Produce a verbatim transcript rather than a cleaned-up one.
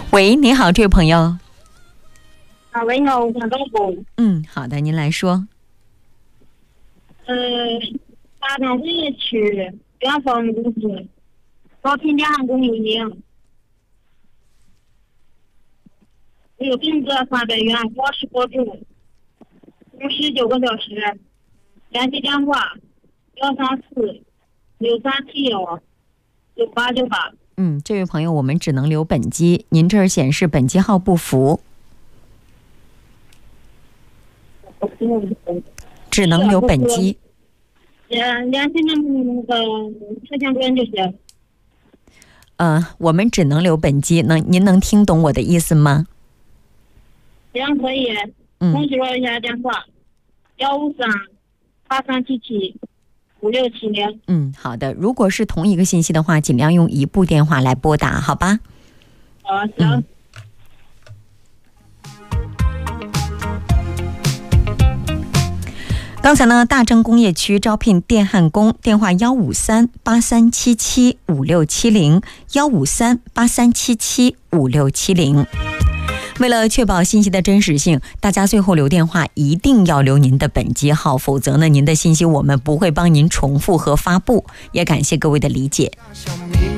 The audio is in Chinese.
喂，你好，这位朋友。 啊，喂，你好，我想找工。 嗯，好的，您来说。 呃，大同工业区远方公司招聘电焊工一名，有工资三百元，包吃包住，工时九个小时，联系电话幺三四六三七幺九八九八。 嗯，这位朋友，我们只能留本机，您这儿显示本机号不符，只能留本机。 联联系那那个摄像端就行。 呃，我们只能留本机，能您能听懂我的意思吗？ 行，可以。 嗯， 同时说一下电话：幺五三八三七七五六七零。 嗯，好的。如果是同一个信息的话，尽量用一部电话来拨打，好吧？ 好，行。 嗯刚才呢，大正工业区招聘电焊工，电话幺五三八三七七五六七零，幺五三八三七七五六七零。为了确保信息的真实性，大家最后留电话一定要留您的本机号，否则呢，您的信息我们不会帮您重复和发布。也感谢各位的理解。